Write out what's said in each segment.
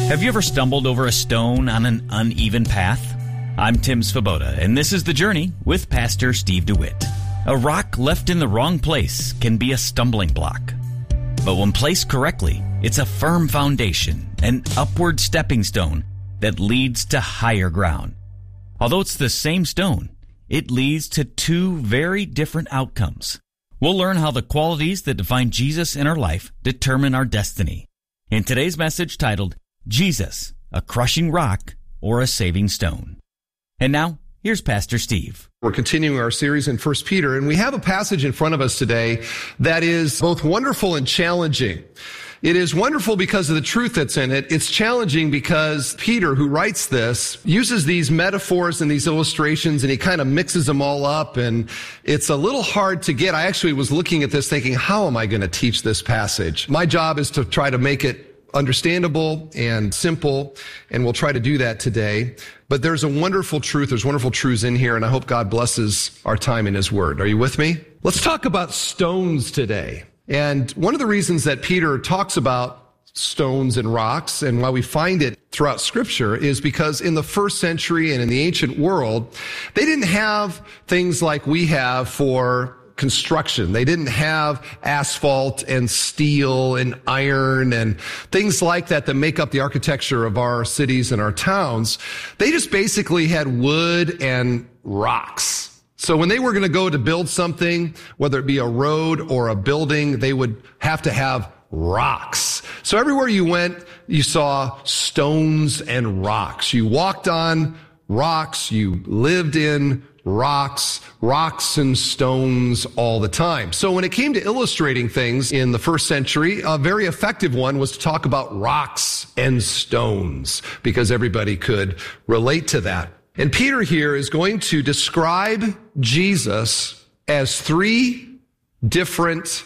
Have you ever stumbled over a stone on an uneven path? I'm Tim Svoboda, and this is The Journey with Pastor Steve DeWitt. A rock left in the wrong place can be a stumbling block. But when placed correctly, it's a firm foundation, an upward stepping stone that leads to higher ground. Although it's the same stone, it leads to two very different outcomes. We'll learn how the qualities that define Jesus in our life determine our destiny. In today's message titled, Jesus, a crushing rock or a saving stone. And now, here's Pastor Steve. We're continuing our series in 1 Peter, and we have a passage in front of us today that is both wonderful and challenging. It is wonderful because of the truth that's in it. It's challenging because Peter, who writes this, uses these metaphors and these illustrations, and he kind of mixes them all up, and it's a little hard to get. I actually was looking at this thinking, how am I going to teach this passage? My job is to try to make it understandable and simple, and we'll try to do that today. But there's a wonderful truth, there's wonderful truths in here, and I hope God blesses our time in His Word. Are you with me? Let's talk about stones today. And one of the reasons that Peter talks about stones and rocks, and why we find it throughout Scripture, is because in the first century and in the ancient world, they didn't have things like we have for construction. They didn't have asphalt and steel and iron and things like that make up the architecture of our cities and our towns. They just basically had wood and rocks. So when they were going to go to build something, whether it be a road or a building, they would have to have rocks. So everywhere you went, you saw stones and rocks. You walked on rocks. You lived in rocks and stones all the time. So when it came to illustrating things in the first century, a very effective one was to talk about rocks and stones, because everybody could relate to that. And Peter here is going to describe Jesus as three different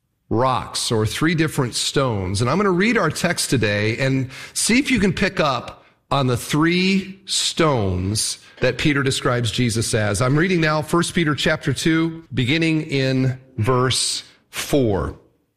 rocks or three different stones. And I'm going to read our text today and see if you can pick up on the three stones that Peter describes Jesus as. I'm reading now 1 Peter chapter 2, beginning in verse 4.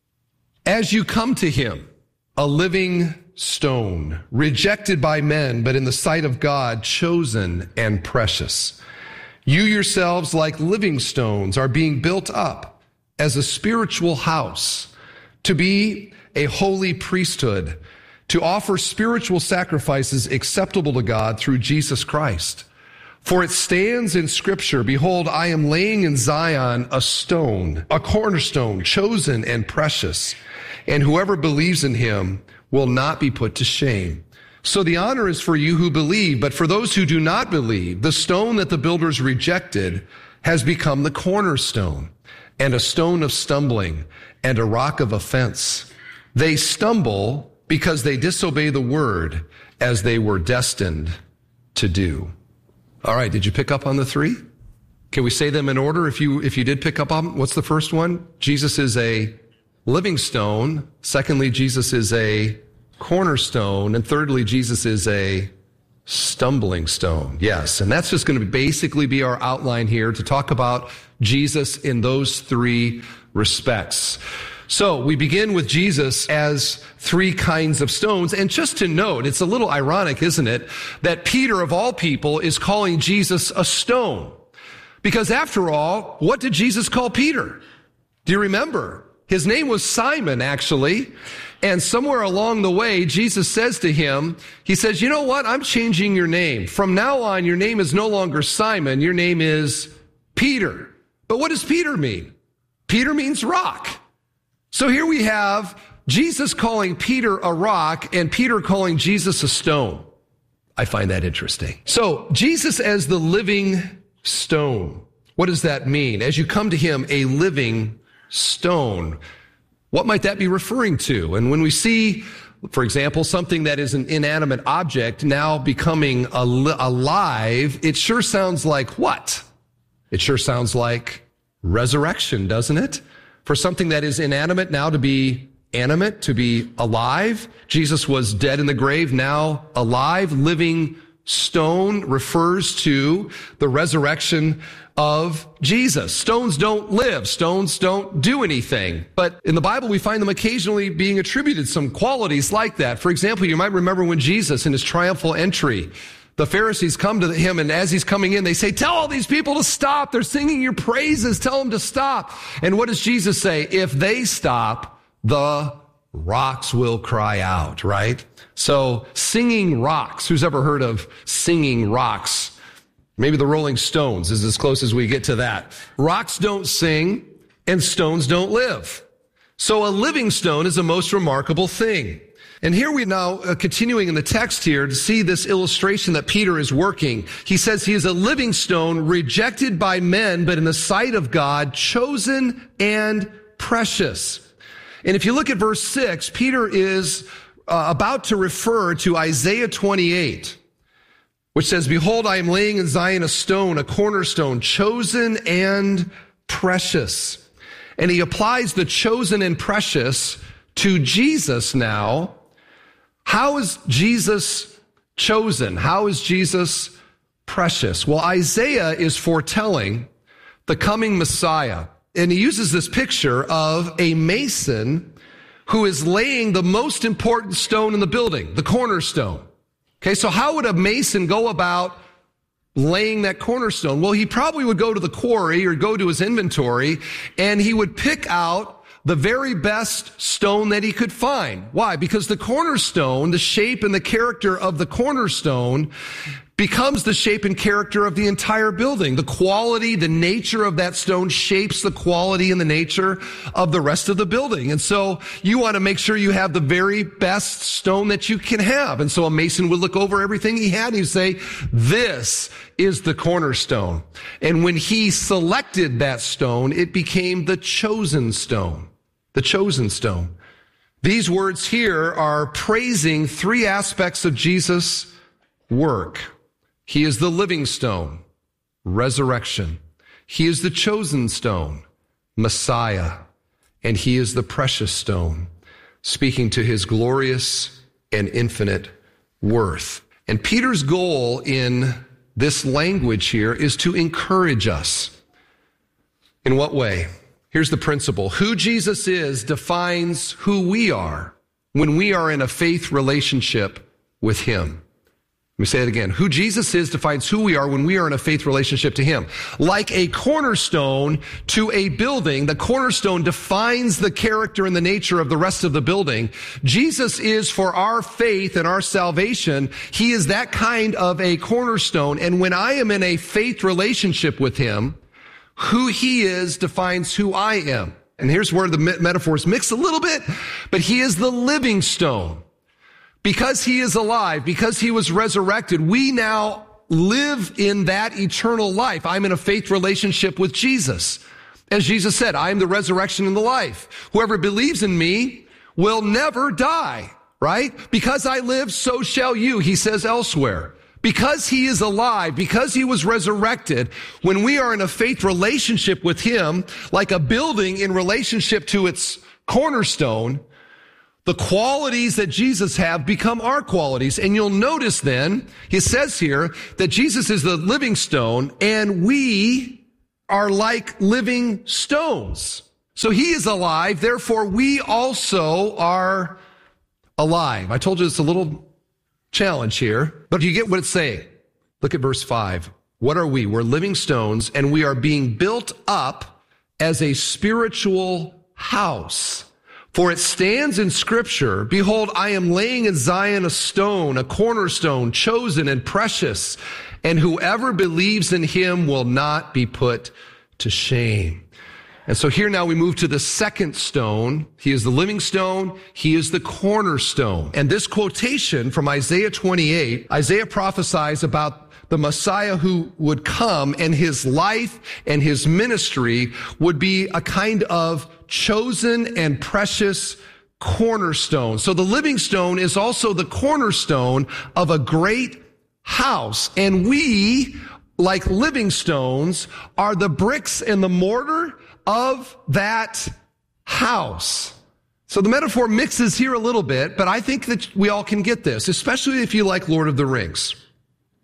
As you come to him, a living stone, rejected by men, but in the sight of God, chosen and precious. You yourselves, like living stones, are being built up as a spiritual house, to be a holy priesthood, to offer spiritual sacrifices acceptable to God through Jesus Christ. For it stands in Scripture, behold, I am laying in Zion a stone, a cornerstone, chosen and precious, and whoever believes in him will not be put to shame. So the honor is for you who believe, but for those who do not believe, the stone that the builders rejected has become the cornerstone, and a stone of stumbling, and a rock of offense. They stumble because they disobey the word, as they were destined to do. All right, did you pick up on the three? Can we say them in order if you did pick up on them? What's the first one? Jesus is a living stone. Secondly, Jesus is a cornerstone. And thirdly, Jesus is a stumbling stone. Yes, and that's just going to basically be our outline here to talk about Jesus in those three respects. So we begin with Jesus as three kinds of stones. And just to note, it's a little ironic, isn't it, that Peter, of all people, is calling Jesus a stone. Because after all, what did Jesus call Peter? Do you remember? His name was Simon, actually. And somewhere along the way, Jesus says to him, he says, you know what? I'm changing your name. From now on, your name is no longer Simon. Your name is Peter. But what does Peter mean? Peter means rock. So here we have Jesus calling Peter a rock and Peter calling Jesus a stone. I find that interesting. So Jesus as the living stone. What does that mean? As you come to him, a living stone. What might that be referring to? And when we see, for example, something that is an inanimate object now becoming alive, it sure sounds like what? It sure sounds like resurrection, doesn't it? For something that is inanimate now to be animate, to be alive. Jesus was dead in the grave, now alive, living stone refers to the resurrection of Jesus. Stones don't live. Stones don't do anything. But in the Bible, we find them occasionally being attributed some qualities like that. For example, you might remember when Jesus, in his triumphal entry, the Pharisees come to him, and as he's coming in, they say, tell all these people to stop. They're singing your praises. Tell them to stop. And what does Jesus say? If they stop, the rocks will cry out, right? So singing rocks. Who's ever heard of singing rocks? Maybe the Rolling Stones is as close as we get to that. Rocks don't sing and stones don't live. So a living stone is the most remarkable thing. And here we now, continuing in the text here, to see this illustration that Peter is working. He says he is a living stone rejected by men, but in the sight of God, chosen and precious. And if you look at verse 6, Peter is about to refer to Isaiah 28, which says, behold, I am laying in Zion a stone, a cornerstone, chosen and precious. And he applies the chosen and precious to Jesus now. How is Jesus chosen? How is Jesus precious? Well, Isaiah is foretelling the coming Messiah. And he uses this picture of a mason who is laying the most important stone in the building, the cornerstone. Okay, so how would a mason go about laying that cornerstone? Well, he probably would go to the quarry or go to his inventory, and he would pick out the very best stone that he could find. Why? Because the cornerstone, the shape and the character of the cornerstone becomes the shape and character of the entire building. The quality, the nature of that stone shapes the quality and the nature of the rest of the building. And so you want to make sure you have the very best stone that you can have. And so a mason would look over everything he had and he'd say, this is the cornerstone. And when he selected that stone, it became the chosen stone. The chosen stone. These words here are praising three aspects of Jesus' work. He is the living stone, resurrection. He is the chosen stone, Messiah. And he is the precious stone, speaking to his glorious and infinite worth. And Peter's goal in this language here is to encourage us. In what way? Here's the principle. Who Jesus is defines who we are when we are in a faith relationship with him. Let me say it again. Who Jesus is defines who we are when we are in a faith relationship to him. Like a cornerstone to a building, the cornerstone defines the character and the nature of the rest of the building. Jesus is for our faith and our salvation. He is that kind of a cornerstone. And when I am in a faith relationship with him, who he is defines who I am. And here's where the metaphors mix a little bit, but he is the living stone. Because he is alive, because he was resurrected, we now live in that eternal life. I'm in a faith relationship with Jesus. As Jesus said, I am the resurrection and the life. Whoever believes in me will never die, right? Because I live, so shall you, he says elsewhere. Because he is alive, because he was resurrected, when we are in a faith relationship with him, like a building in relationship to its cornerstone, the qualities that Jesus have become our qualities. And you'll notice then, he says here that Jesus is the living stone and we are like living stones. So he is alive, therefore we also are alive. I told you it's a little challenge here, but you get what it's saying. Look at verse 5. What are we? We're living stones and we are being built up as a spiritual house. For it stands in Scripture, behold, I am laying in Zion a stone, a cornerstone, chosen and precious, and whoever believes in him will not be put to shame. And so here now we move to the second stone. He is the living stone. He is the cornerstone. And this quotation from Isaiah 28, Isaiah prophesies about the Messiah who would come, and his life and his ministry would be a kind of chosen and precious cornerstone. So the living stone is also the cornerstone of a great house. And we, like living stones, are the bricks and the mortar of that house. So the metaphor mixes here a little bit, but I think that we all can get this, especially if you like Lord of the Rings.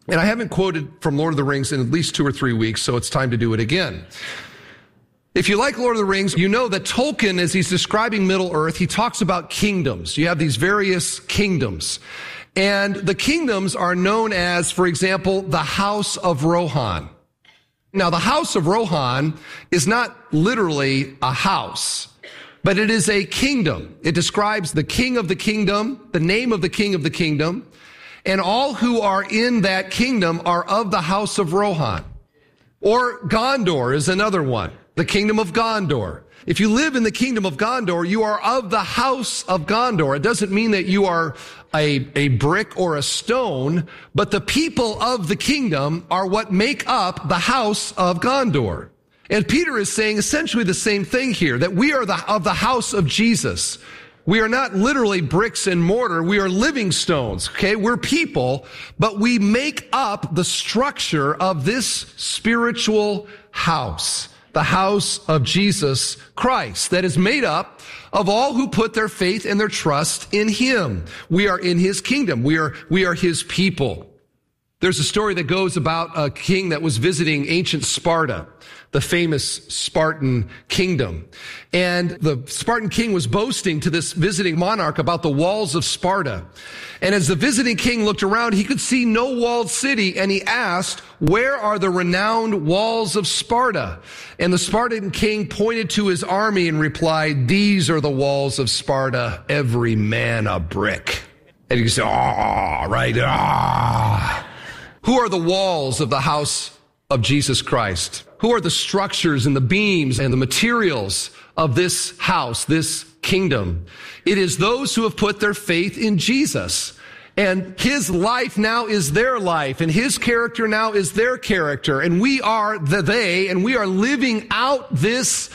And I haven't quoted from Lord of the Rings in at least 2 or 3 weeks, so it's time to do it again. If you like Lord of the Rings, you know that Tolkien, as he's describing Middle-earth, he talks about kingdoms. You have these various kingdoms. And the kingdoms are known as, for example, the House of Rohan. Now, the House of Rohan is not literally a house, but it is a kingdom. It describes the king of the kingdom, the name of the king of the kingdom, and all who are in that kingdom are of the House of Rohan. Or Gondor is another one, the kingdom of Gondor. If you live in the kingdom of Gondor, you are of the House of Gondor. It doesn't mean that you are a brick or a stone, but the people of the kingdom are what make up the House of Gondor. And Peter is saying essentially the same thing here, that we are of the house of Jesus. We are not literally bricks and mortar. We are living stones, okay? We're people, but we make up the structure of this spiritual house, the house of Jesus Christ, that is made up of all who put their faith and their trust in him. We are in his kingdom. We are his people. There's a story that goes about a king that was visiting ancient Sparta, the famous Spartan kingdom. And the Spartan king was boasting to this visiting monarch about the walls of Sparta. And as the visiting king looked around, he could see no walled city, and he asked, "Where are the renowned walls of Sparta?" And the Spartan king pointed to his army and replied, "These are the walls of Sparta, every man a brick." And you say, right. Who are the walls of the house of Jesus Christ? Who are the structures and the beams and the materials of this house, this kingdom? It is those who have put their faith in Jesus. And his life now is their life, and his character now is their character. And we are they, and we are living out this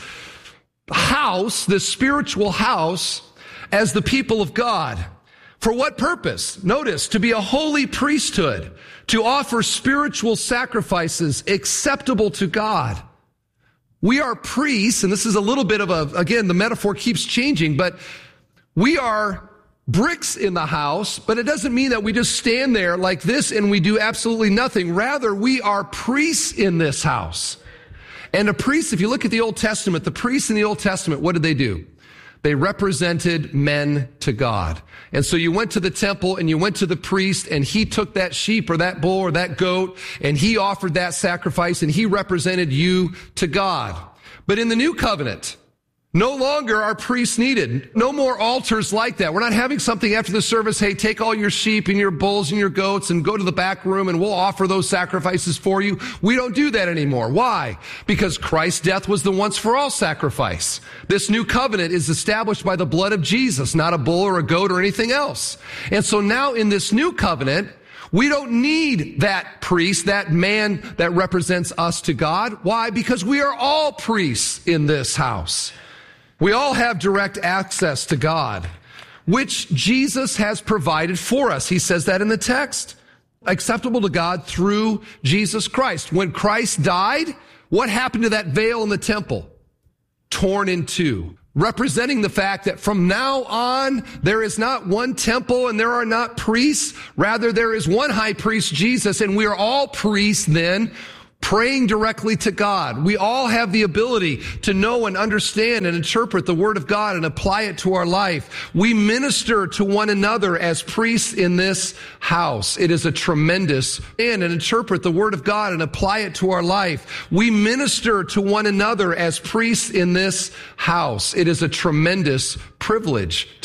house, this spiritual house, as the people of God. For what purpose? Notice, to be a holy priesthood, to offer spiritual sacrifices acceptable to God. We are priests, and this is a little bit of again, the metaphor keeps changing, but we are bricks in the house, but it doesn't mean that we just stand there like this and we do absolutely nothing. Rather, we are priests in this house. And a priest, if you look at the Old Testament, the priests in the Old Testament, what did they do? They represented men to God. And so you went to the temple and you went to the priest, and he took that sheep or that bull or that goat and he offered that sacrifice, and he represented you to God. But in the new covenant, no longer are priests needed. No more altars like that. We're not having something after the service. Hey, take all your sheep and your bulls and your goats and go to the back room and we'll offer those sacrifices for you. We don't do that anymore. Why? Because Christ's death was the once for all sacrifice. This new covenant is established by the blood of Jesus, not a bull or a goat or anything else. And so now in this new covenant, we don't need that priest, that man that represents us to God. Why? Because we are all priests in this house. We all have direct access to God, which Jesus has provided for us. He says that in the text. Acceptable to God through Jesus Christ. When Christ died, what happened to that veil in the temple? Torn in two, representing the fact that from now on, there is not one temple and there are not priests. Rather, there is one high priest, Jesus, and we are all priests then, praying directly to God. We all have the ability to know and understand and interpret the Word of God and apply it to our life. We minister to one another as priests in this house. It is a tremendous, and interpret the Word of God and apply it to our life. We minister to one another as priests in this house. It is a tremendous privilege